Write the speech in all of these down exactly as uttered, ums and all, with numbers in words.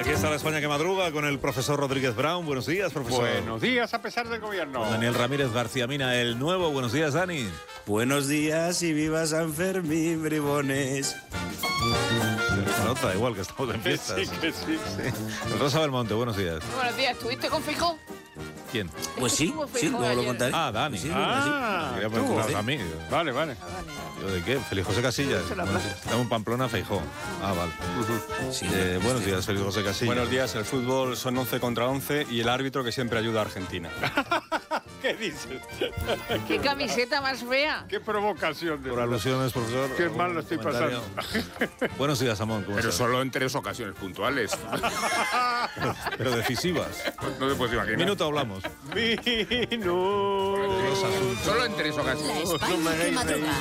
Aquí está la España que madruga con el profesor Rodríguez Brown. Buenos días, profesor. Buenos días, a pesar del gobierno. Con Daniel Ramírez García Mina, el nuevo. Buenos días, Dani. Buenos días y viva San Fermín, bribones. Se nota igual que estamos en fiestas. Sí, que sí. sí. El Rosa Belmonte, buenos días. Buenos días, ¿estuviste con Feijóo? ¿Quién? Pues sí, sí, luego lo contaré. Ah, Dani. Sí, Ah, Quería tú, mencionar ¿sí? a mí. Vale, vale. ¿Yo de qué? Feliz José Casillas. Estamos en Pamplona, Feijóo. Ah, vale. Sí, Eh, buenos días, Feliz José Casillas. Buenos días, el fútbol son once contra once y el árbitro que siempre ayuda a Argentina. ¿Qué dices? ¿Qué camiseta más fea? Qué provocación. De Por alusiones, profesor. Qué mal lo estoy Comentario. Buenos días, Amón. ¿Cómo Pero estás? solo en tres ocasiones puntuales. Pero, pero decisivas. No te puedes imaginar. Minuto hablamos. Vino. Solo en tres La ocasiones. España que madruga.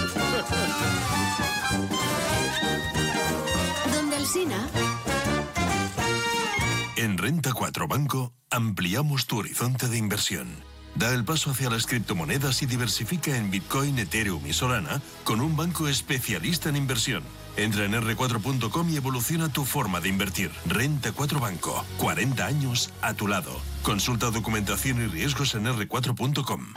Donde Alsina. En Renta cuatro Banco ampliamos tu horizonte de inversión. Da el paso hacia las criptomonedas y diversifica en Bitcoin, Ethereum y Solana con un banco especialista en inversión. Entra en erre cuatro punto com y evoluciona tu forma de invertir. Renta cuatro Banco. cuarenta años a tu lado. Consulta documentación y riesgos en erre cuatro punto com.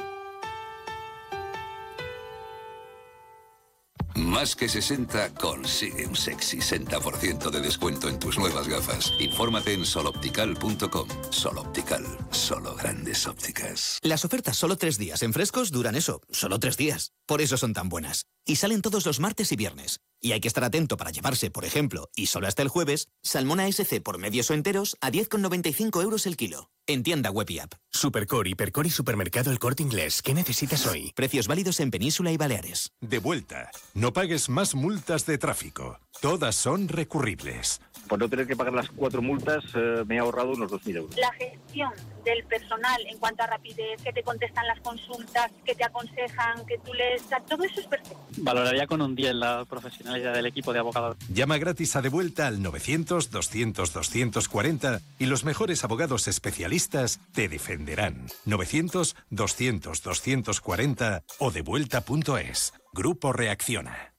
Más que sesenta, consigue un sexy sesenta por ciento de descuento en tus nuevas gafas. Infórmate en sol optical punto com. Sol Optical, solo grandes ópticas. Las ofertas solo tres días en Frescos duran eso, solo tres días. Por eso son tan buenas. Y salen todos los martes y viernes. Y hay que estar atento para llevarse, por ejemplo, y solo hasta el jueves, salmón A S C por medios o enteros a diez con noventa y cinco euros el kilo. En tienda web y app. Supercore, Hipercor y Supermercado El Corte Inglés. ¿Qué necesitas hoy? Precios válidos en Península y Baleares. De vuelta. No pagues más multas de tráfico. Todas son recurribles. Por no tener que pagar las cuatro multas, eh, me he ahorrado unos dos mil euros. La gestión del personal en cuanto a rapidez, que te contestan las consultas, que te aconsejan, que tú les... Todo eso es perfecto. Valoraría con un diez la profesionalidad del equipo de abogados. Llama gratis a De Vuelta al novecientos, doscientos, doscientos cuarenta y los mejores abogados especialistas te defenderán. novecientos, doscientos, doscientos cuarenta o devuelta punto es. Grupo Reacciona.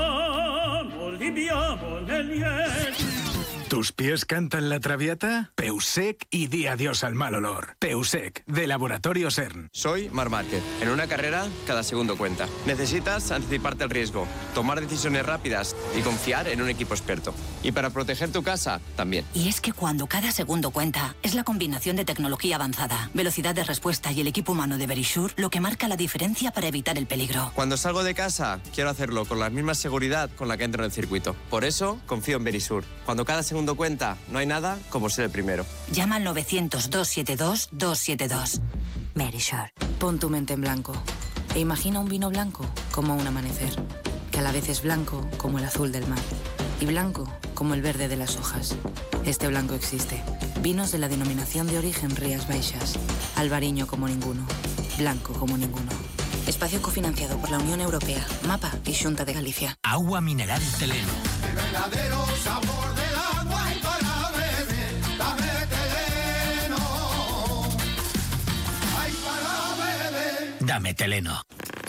¿Tus pies cantan la traviata? Peusec y di adiós al mal olor. Peusec, de Laboratorio CERN. Soy Marc Márquez. En una carrera, cada segundo cuenta. Necesitas anticiparte al riesgo, tomar decisiones rápidas y confiar en un equipo experto. Y para proteger tu casa, también. Y es que cuando cada segundo cuenta, es la combinación de tecnología avanzada, velocidad de respuesta y el equipo humano de Verisure lo que marca la diferencia para evitar el peligro. Cuando salgo de casa, quiero hacerlo con la misma seguridad con la que entro en el circuito. Por eso, confío en Verisure. Cuando cada segundo cuenta, no hay nada como ser el primero. Llama al novecientos, doscientos setenta y dos, doscientos setenta y dos. Verisure. Pon tu mente en blanco e imagina un vino blanco como un amanecer, que a la vez es blanco como el azul del mar y blanco como el verde de las hojas. Este blanco existe. Vinos de la denominación de origen Rías Baixas. Albariño como ninguno. Blanco como ninguno. Espacio cofinanciado por la Unión Europea, MAPA y Xunta de Galicia. Agua mineral Teleno. El verdadero sabor del agua y para beber, dame Teleno. Ay, para beber. Dame Teleno.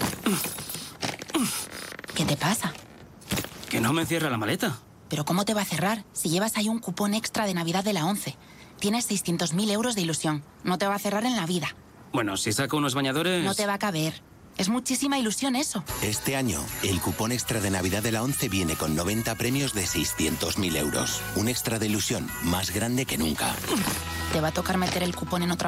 ¿Qué te pasa? Que no me cierra la maleta. ¿Pero cómo te va a cerrar si llevas ahí un cupón extra de Navidad de la ONCE? Tienes seiscientos mil euros de ilusión. No te va a cerrar en la vida. Bueno, si saco unos bañadores... No te va a caber. Es muchísima ilusión eso. Este año, el cupón extra de Navidad de la ONCE viene con noventa premios de seiscientos mil euros. Un extra de ilusión más grande que nunca. Te va a tocar meter el cupón en otra